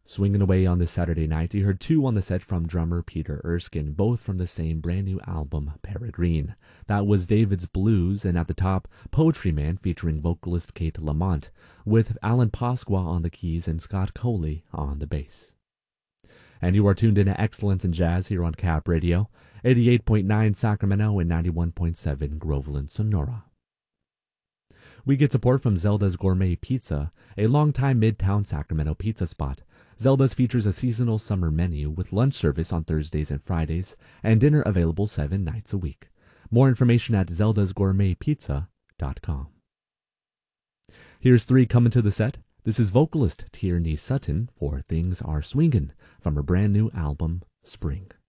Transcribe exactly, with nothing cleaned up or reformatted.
Swinging away on this Saturday night, you heard two on the set from drummer Peter Erskine, both from the same brand new album, Peregrine. That was David's Blues, and at the top, Poetry Man featuring vocalist Kate Lamont, with Alan Pasqua on the keys and Scott Coley on the bass. And you are tuned in to Excellence in Jazz here on Cap Radio, eighty-eight point nine Sacramento and ninety-one point seven Groveland, Sonora. We get support from Zelda's Gourmet Pizza, a longtime Midtown Sacramento pizza spot. Zelda's features a seasonal summer menu with lunch service on Thursdays and Fridays and dinner available seven nights a week. More information at zeldas gourmet pizza dot com. Here's three coming to the set. This is vocalist Tierney Sutton for Things Are Swingin' from her brand new album, Spring.